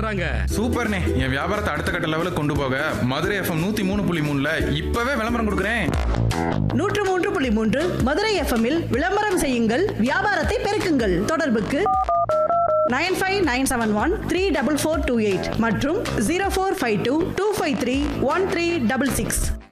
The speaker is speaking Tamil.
பண்றாங்க. சூப்பர்ண்ணே, என் வியாபாரத்தை அடுத்த கட்ட லெவலுக்கு கொண்டு போக மதுரை எஃப்எம் 103.3ல இப்பவே விளம்பரம் கொடுக்குறேன். 103.3 மதுரை எஃப்எம்மில் விளம்பரம் செய்யுங்கள், வியாபாரத்தை பெருக்குங்கள். தொடர்புக்கு 9597134428 மற்றும் 0452253136.